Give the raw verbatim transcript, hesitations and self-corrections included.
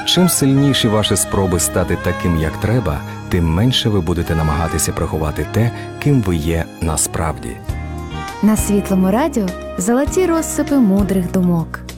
Чим сильніші ваші спроби стати таким, як треба, тим менше ви будете намагатися приховати те, ким ви є насправді. На Світлому радіо золоті розсипи мудрих думок.